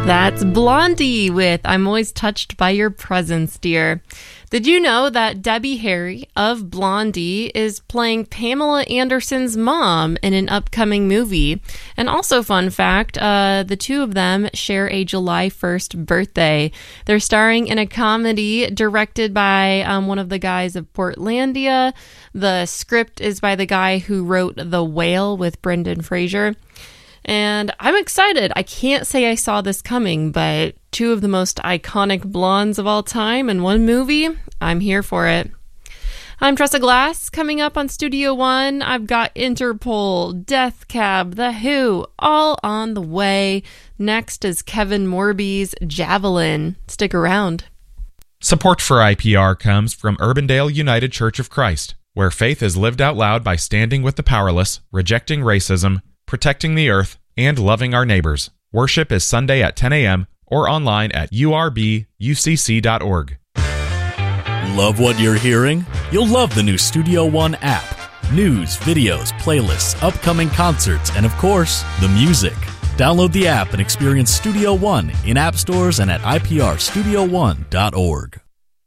That's Blondie with I'm Always Touched by Your Presence, Dear. Did you know that Debbie Harry of Blondie is playing Pamela Anderson's mom in an upcoming movie? And also, fun fact, the two of them share a July 1st birthday. They're starring in a comedy directed by one of the guys of Portlandia. The script is by the guy who wrote The Whale with Brendan Fraser. And I'm excited. I can't say I saw this coming, but two of the most iconic blondes of all time in one movie, I'm here for it. I'm Tressa Glass. Coming up on Studio One, I've got Interpol, Death Cab, The Who, all on the way. Next is Kevin Morby's Javelin. Stick around. Support for IPR comes from Urbandale United Church of Christ, where faith is lived out loud by standing with the powerless, rejecting racism, protecting the earth, and loving our neighbors. Worship is Sunday at 10 a.m. or online at urbucc.org. Love what you're hearing? You'll love the new Studio One app. News, videos, playlists, upcoming concerts, and of course, the music. Download the app and experience Studio One in app stores and at iprstudio1.org.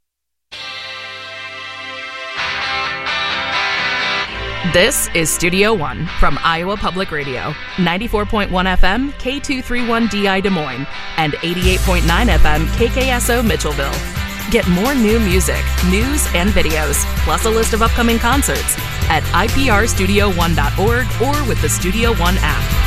This is Studio One from Iowa Public Radio, 94.1 FM, K231DI Des Moines, and 88.9 FM, KKSO Mitchellville. Get more new music, news, and videos, plus a list of upcoming concerts at iprstudio1.org or with the Studio One app.